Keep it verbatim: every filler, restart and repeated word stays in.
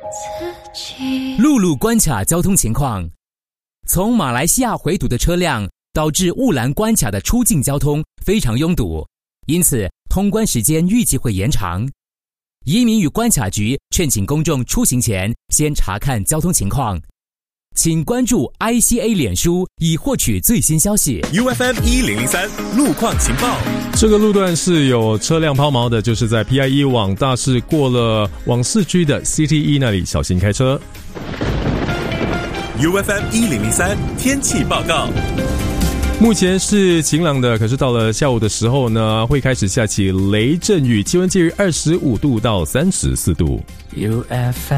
陆路关卡交通情况：从马来西亚回堵的车辆导致雾兰关卡的出境交通非常拥堵，因此通关时间预计会延长。移民与关卡局劝请公众出行前先查看交通情况。请关注 I C A 脸书以获取最新消息。 U F M 一零零三路况情报。 这个路段是有车辆抛锚的，就是在 P I E 往大市过了往市区的 C T E 那里，小心开车。 U F M 一零零三天气报告。 目前是晴朗的，可是到了下午的时候呢，会开始下起雷阵雨，气温介于二十五度到三十四度。 U F M